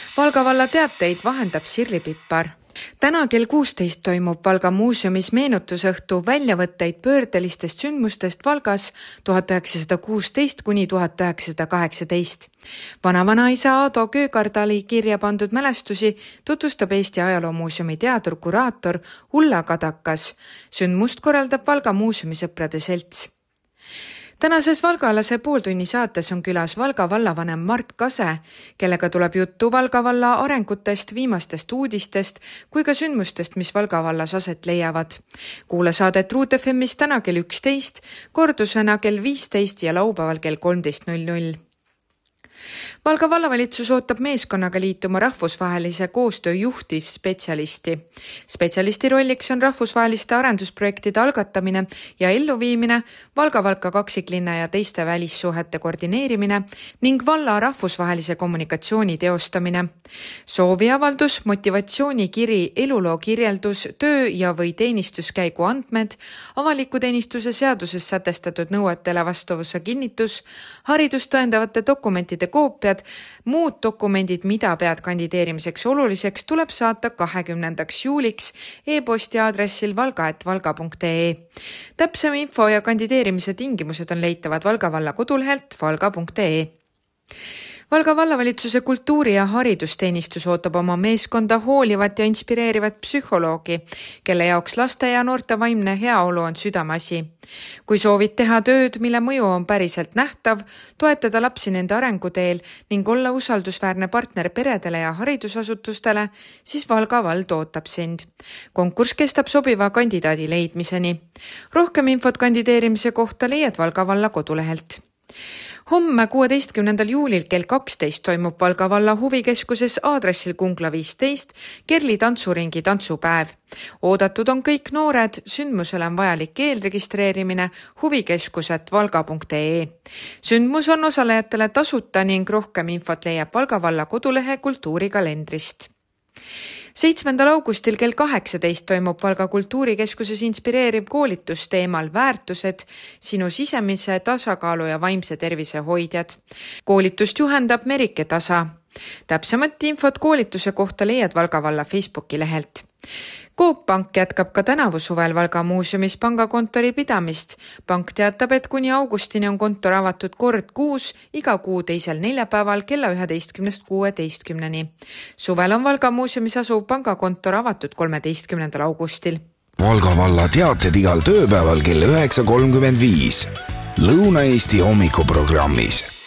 Valga valla teateid vahendab Sirli Pippar. Täna kell 16 toimub Valga muuseumis meenutusõhtu väljavõtteid pöördelistest sündmustest Valgas 1916 kuni 1918. Vanavanaisa Aado Köögardali kirja pandud mälestusi tutvustab Eesti Ajaloomuuseumi teadur-kuraator Ulla Kadakas. Sündmust korraldab Valga muusemi sõprade selts. Tänases Valgalase pooltunni saates on külas Valga vallavanem Mart Kase, kellega tuleb juttu Valga valla arengutest, viimastest uudistest kui ka sündmustest, mis Valga vallas aset leiavad. Kuula saadet Root FM'is täna kell 11, kordusena kell 15 ja laupäeval kell 13.00. Valga vallavalitsus ootab meeskonnaga liituma rahvusvahelise koostöö juhtiv spetsialisti. Spetsialisti rolliks on rahvusvaheliste arendusprojektide algatamine ja elluviimine, Valga-Valka kaksiklinna ja teiste välissuhete koordineerimine ning valla rahvusvahelise kommunikatsiooni teostamine. Sooviavaldus, motivatsioonikiri, eluloo kirjeldus, töö ja või teenistuskäigu andmed, avaliku teenistuse seaduses sätestatud nõuetele vastavuse kinnitus, haridust tõendavate dokumentide koopiad, muud dokumendid, mida pead kandideerimiseks oluliseks, tuleb saata 20. juuliks e-posti aadressil valga@valga.ee. Täpsem info ja kandideerimise tingimused on leitavad Valga valla kodulehelt valga.ee. Valga vallavalitsuse kultuuri- ja haridusteenistus ootab oma meeskonda hoolivat ja inspireerivat psühholoogi, kelle jaoks laste ja noorte vaimne heaolu on südameasi. Kui soovid teha tööd, mille mõju on päriselt nähtav, toetada lapsi nende arenguteel ning olla usaldusväärne partner peredele ja haridusasutustele, siis Valga vald ootab sind. Konkurss kestab sobiva kandidaadi leidmiseni. Rohkem infot kandideerimise kohta leiad Valga valla kodulehelt. Homme 16. juulil kell 12 toimub Valga valla huvikeskuses aadressil Kungla 15 Kerli tantsuringi tantsupäev. Oodatud on kõik noored, sündmusele on vajalik eelregistreerimine huvikeskuset.valga.ee. Sündmus on osalejatele tasuta ning rohkem infot leiab Valga valla kodulehe kultuurikalendrist. 7. augustil kell 18 toimub Valga kultuurikeskuses inspireeriv koolitus teemal väärtused, sinu sisemise tasakaalu ja vaimse tervise hoidjad. Koolitust juhendab Merike Tasa. Täpsemat infot koolituse kohta leiad Valga valla Facebooki lehelt. Coop Pank jätkab ka tänavu suvel Valga muuseumis pangakontori pidamist. Pank teatab, et kuni augustini on kontor avatud kord kuus, iga kuu teisel neljapäeval kella 11.16. Suvel on Valga muuseumis asuv pangakontor avatud 13. augustil. Valga valla teated igal tööpäeval kell 9.35. Lõuna-Eesti hommikuprogrammis.